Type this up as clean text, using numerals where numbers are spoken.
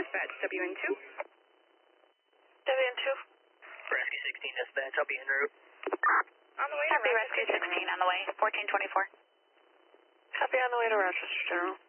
dispatch, WN2. WN2. Rescue 16 dispatch, I'll be en route. On the way to Copy, Rescue 16 on the way, 1424. Copy, on the way to Rochester, General.